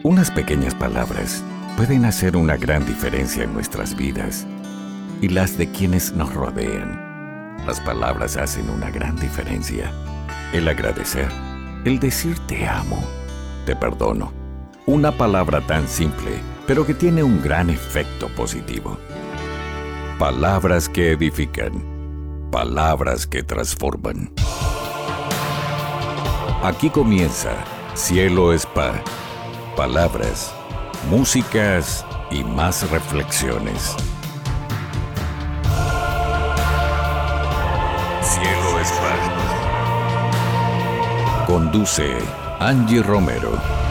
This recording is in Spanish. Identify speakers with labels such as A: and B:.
A: Unas pequeñas palabras pueden hacer una gran diferencia en nuestras vidas y las de quienes nos rodean. Las palabras hacen una gran diferencia. El agradecer, el decir te amo, te perdono. Una palabra tan simple, pero que tiene un gran efecto positivo. Palabras que edifican, palabras que transforman. Aquí comienza Cielo es Par. Palabras, músicas y más reflexiones. Cielo es Par. Conduce Angie Romero.